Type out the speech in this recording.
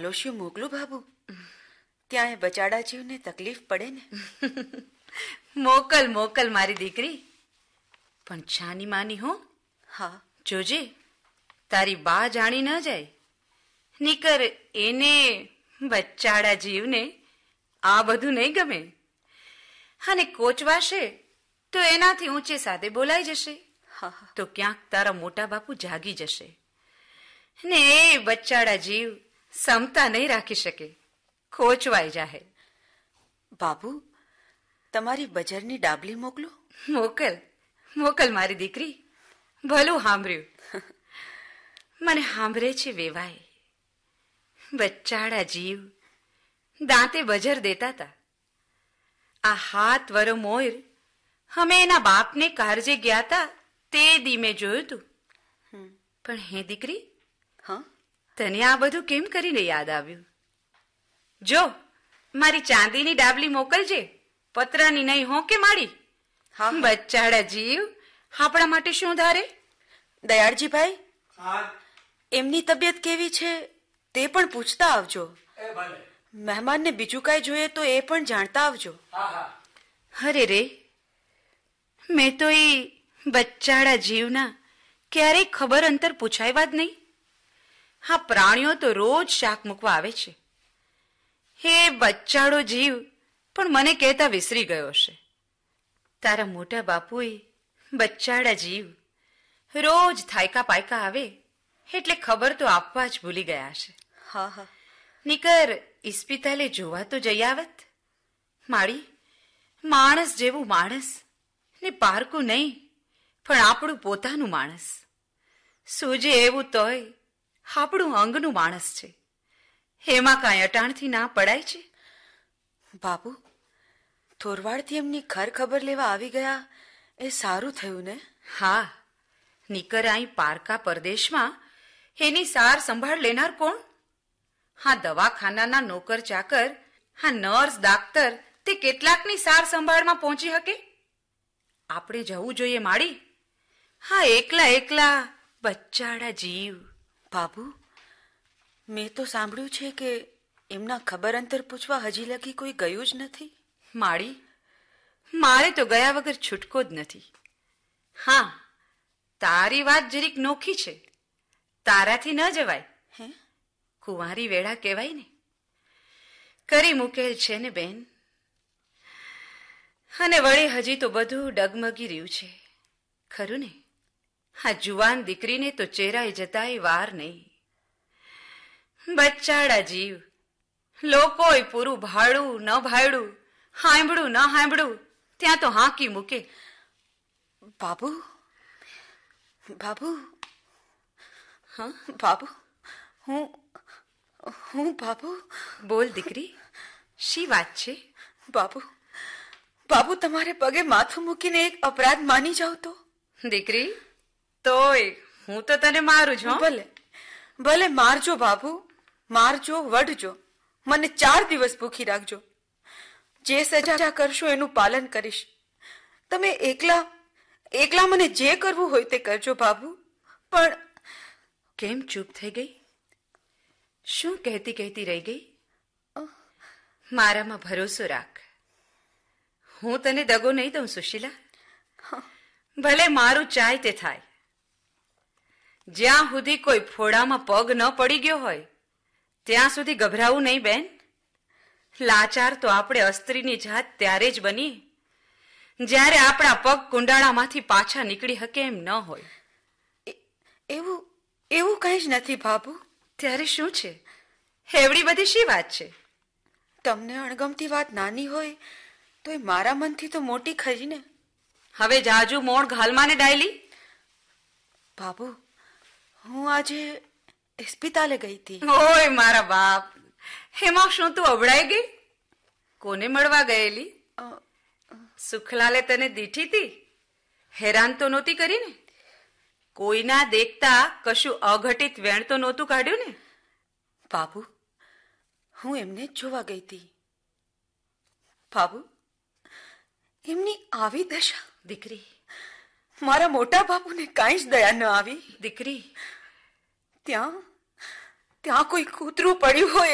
પાલોશિયું મોકલું બાબુ? ત્યાં એ બચાડા જીવને તકલીફ પડે ને. મોકલ મોકલ મારી દીકરી, પણ છાની માની હો. હા, જોજે તારી બા જાણી ન જાય, નીકર એને બચાડા જીવને આ બધું નહીં ગમે, અને કોચવાશે તો એનાથી ઊંચે સાથે બોલાઈ જશે. તો ક્યાંક તારા મોટા બાપુ જાગી જશે ને એ બચ્ચાડા જીવ સમતા નહીં રાખી શકે, ખોચવાઈ જાહે. બાબુ, તમારી બજરની ડાબલી મોકલો. મોકલ મોકલ મારી દીકરી, ભલું સાંભળ્યું. મને સાંભળે છે વેવાય. બચ્ચાડા જીવ દાંતે બજર દેતા હતા. આ હાથ વરો મોર અમે એના બાપને કારજે ગયા તા તે દી મેં જોયું તું. પણ હે દીકરી, હા, તને આ બધું કેમ કરીને યાદ આવ્યું? જો મારી ચાંદીની ડાબલી મોકલજે, પતરાની નહીં હો કે માડી. બચ્ચાડા જીવ આપણા માટે શું ધારે? દયાળજીભાઈ, એમની તબિયત કેવી છે તે પણ પૂછતા આવજો. મહેમાનને બીજું કાંઈ જોઈએ તો એ પણ જાણતા આવજો. અરે રે, મેં તો એ બચ્ચાડા જીવના ક્યારેય ખબર અંતર પૂછાવ્યા જ નહીં. હા, પ્રાણીઓ તો રોજ શાક મૂકવા આવે છે. હે બચ્ચાડો જીવ પણ મને કહેતા વિસરી ગયો હશે. તારા મોટા બાપુએ બચ્ચાડા જીવ રોજ થાયકા પાયકા આવે એટલે ખબર તો આપવા જ ભૂલી ગયા હશે. હા હા, નીકર ઇસ્પિતાલે જોવા તો જઈ આવત. માળી, માણસ જેવું માણસ ને પારકું નહીં, પણ આપણું પોતાનું માણસ. સૂજે એવું તોય આપણું અંગનું માણસ છે, એમાં કાંઈ અટાણથી ના પડાય છે. બાબુ, થોરવાડથી એમની ખર ખબર લેવા આવી ગયા એ સારું થયું ને? હા, નીકર અહીં પારકા પરદેશમાં એની સાર સંભાળ લેનાર કોણ? હા, દવાખાનાના નોકર ચાકર, હા નર્સ ડાક્ટર તે કેટલાકની સાર સંભાળમાં પહોંચી શકે? આપણે જવું જોઈએ માડી. હા, એકલા એકલા બચ્ચાડા જીવ. બાબુ, મેં તો સાંભળ્યું છે કે એમના ખબર અંતર પૂછવા હજી લગી કોઈ ગયું જ નથી. માડી, મારે તો ગયા વગર છૂટકો જ નથી. હા, તારી વાત જરીક નોખી છે, તારાથી ન જવાય. હે? કુંવારી વેળા કહેવાય ને, કરી મૂકેલ છે ને બેન. અને વળી હજી તો બધું ડગમગી રહ્યું છે, ખરું ને? હા, જુવાન દીકરીને તો ચેરાઈ જતાય વાર નહીં. બચ્ચાડા જીવ લોકોય પૂરું ભાડું ન ભાડું, હાંભળું ન હાંભળું ત્યાં તો હાંકી મૂકે. બાબુ, બાબુ, હા બાબુ, હું બાબુ. બોલ દીકરી, શી વાત છે? બાબુ, બાબુ, તમારે પગે માથું મૂકીને એક અપરાધ માની જાવ તો? દીકરી, તોય હું તો તને મારું છું. ભલે ભલે મારજો બાબુ, મારજો, વઢજો, મને 4 દિવસ ભૂખી રાખજો. જે સજા કરશો એનું પાલન કરીશ. તમે એકલા મને જે કરવું હોય તે કરજો બાબુ. પણ કેમ ચૂપ થઈ ગઈ? શું કહેતી કહેતી રહી ગઈ? મારામાં ભરોસો રાખ, હું તને દગો નહીં દઉં સુશીલા. ભલે મારું ચાય તે થાય, જ્યાં સુધી કોઈ ફોડામાં પગ ન પડી ગયો હોય ત્યાં સુધી ગભરાવું નહીં બેન. લાચાર તો આપણે અસ્ત્રીની જાત ત્યારે જ બની જ્યારે આપણા પગ કુંડાળામાંથી પાછા નીકળી શકે એમ ન હોય. એવું કંઈ જ નથી બાબુ. ત્યારે શું છે? એવડી બધી શી વાત છે? તમને અણગમતી વાત નાની હોય તો એ મારા મનથી તો મોટી ખરી ને. હવે જાજુ મોણ ઘાલમાં ને ડાયલી. બાબુ, હું આજે ઇસ્પિતાલે ગઈ હતી. ઓય મારા બાપ, એમાં શું તું અબડાઈ ગઈ? કોને મળવા ગયેલી? સુખલાલે તને દીઠી હતી? હેરાન તો નહોતી કરી ને? કોઈના દેખતા કશું અઘટિત વેણ તો નહોતું કાઢ્યું ને? બાબુ, હું એમને જ જોવા ગઈ હતી. બાબુ, એમની આવી દશા. દીકરી, મારા મોટા બાપુને કાંઈ જ દયા ન આવી. દીકરી, ત્યાં કોઈ કૂતરું પડ્યું હોય